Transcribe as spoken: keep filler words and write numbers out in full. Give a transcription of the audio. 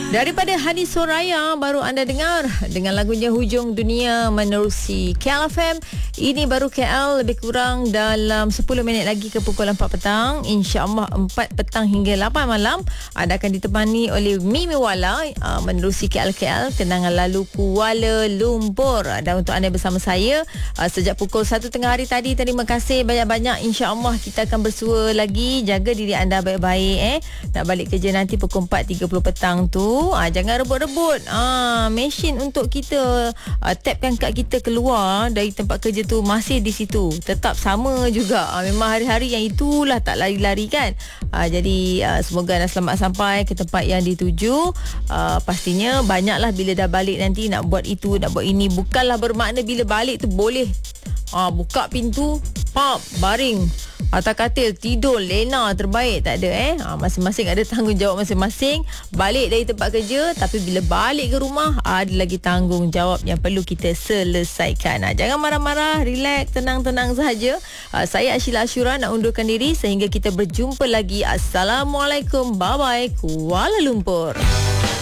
Daripada Hadi Soraya baru anda dengar dengan lagunya Hujung Dunia menerusi K L F M. Ini baru K L, lebih kurang dalam sepuluh minit lagi ke pukul empat petang. InsyaAllah empat petang hingga lapan malam anda akan ditemani oleh Mimi Wala uh, menerusi K L K L kenangan lalu Kuala Lumpur. Dan untuk anda bersama saya uh, sejak pukul satu tengah hari tadi, terima kasih banyak-banyak. InsyaAllah kita akan bersua lagi. Jaga diri anda baik-baik eh. Nak balik kerja nanti pukul empat tiga puluh petang tu, ah, jangan rebut-rebut ah, mesin untuk kita ah, tapkan kad kita keluar dari tempat kerja tu masih di situ, tetap sama juga. ah, Memang hari-hari yang itulah tak lari-lari kan. ah, Jadi ah, semoga anda selamat sampai ke tempat yang dituju. ah, Pastinya banyaklah bila dah balik nanti nak buat itu, nak buat ini. Bukanlah bermakna bila balik tu boleh ah, buka pintu, pop, baring atas katil, tidur, lena, terbaik. Tak ada eh. Ha, masing-masing ada tanggungjawab masing-masing. Balik dari tempat kerja, tapi bila balik ke rumah, ada lagi tanggungjawab yang perlu kita selesaikan. Ha, jangan marah-marah, relax, tenang-tenang sahaja. Ha, saya Ashila Ashura nak undurkan diri sehingga kita berjumpa lagi. Assalamualaikum. Bye-bye. Kuala Lumpur.